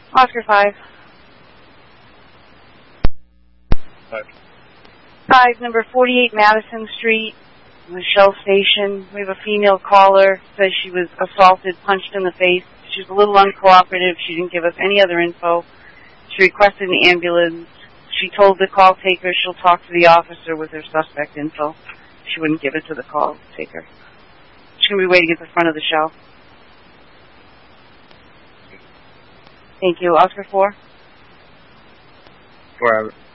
Oscar 5. 5. 5, number 48 Madison Street, the Shell Station. We have a female caller, says she was assaulted, punched in the face. She was a little uncooperative. She didn't give us any other info. She requested an ambulance. She told the call taker she'll talk to the officer with her suspect info. She wouldn't give it to the call taker. She's going to be waiting at the front of the Shell. Thank you. Oscar 4. 4 hours.